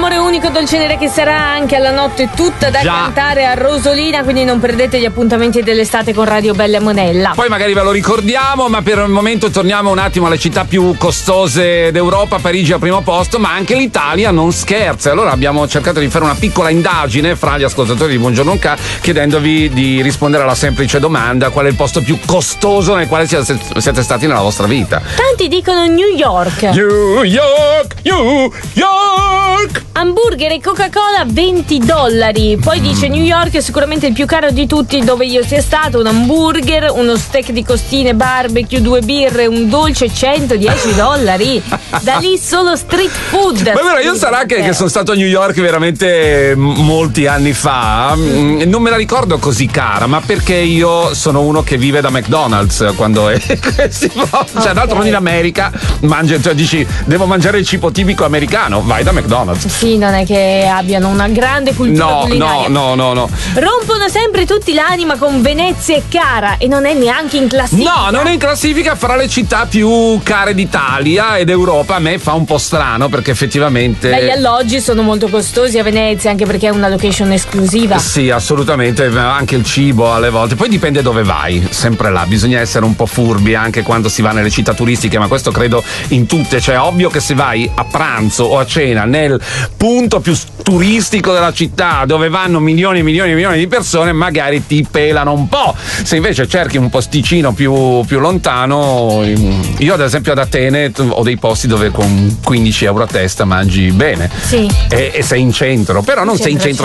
amore unico, dolce nera, che sarà anche alla notte tutta da cantare a Rosolina, quindi non perdete gli appuntamenti dell'estate con Radio Bella e Monella. Poi magari ve lo ricordiamo, ma per il momento torniamo un attimo alle città più costose d'Europa. Parigi al primo posto, ma anche l'Italia non scherza. Allora abbiamo cercato di fare una piccola indagine fra gli ascoltatori di Buongiorno Ca, chiedendovi di rispondere alla semplice domanda: qual è il posto più costoso nel quale siete stati nella vostra vita? Tanti dicono New York. New York, New York. Hamburger e Coca-Cola $20. Poi dice New York è sicuramente il più caro di tutti dove io sia stato. Un hamburger, uno steak di costine, barbecue, 2 birre, un dolce $110. Da lì solo street food. Ma vero, io sarà che sono stato a New York veramente molti anni fa. Non me la ricordo così cara, ma perché io sono uno che vive da McDonald's quando è cioè d'altro in America cioè dici devo mangiare il cibo tipico americano, vai da McDonald's. Sì, non è che abbiano una grande cultura culinaria. No. Rompono sempre tutti l'anima con Venezia è cara e non è neanche in classifica. No, non è in classifica fra le città più care d'Italia ed Europa. A me fa un po' strano perché effettivamente gli alloggi sono molto costosi a Venezia, anche perché è una location esclusiva. Sì, assolutamente, anche il cibo alle volte. Poi dipende dove vai, sempre là, bisogna essere un po' furbi anche quando si va nelle città turistiche, ma questo credo in tutte. Cioè, ovvio che se vai a pranzo o a cena nel punto più turistico della città dove vanno milioni e milioni e milioni di persone, magari ti pelano un po'. Se invece cerchi un posticino più lontano, io ad esempio ad Atene ho dei posti dove con 15 euro a testa mangi bene. Sì. E sei in centro, però non sei in centro.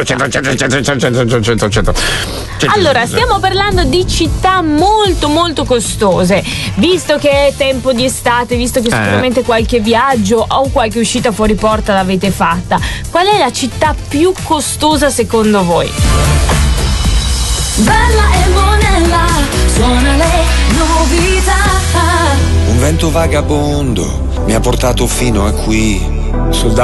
Allora, stiamo parlando di città molto molto costose. Visto che è tempo di estate, visto che sicuramente qualche viaggio o qualche uscita fuori porta l'avete fatta, qual è la città più costosa secondo voi? Bella e Monella, suona le novità. Un vento vagabondo mi ha portato fino a qui.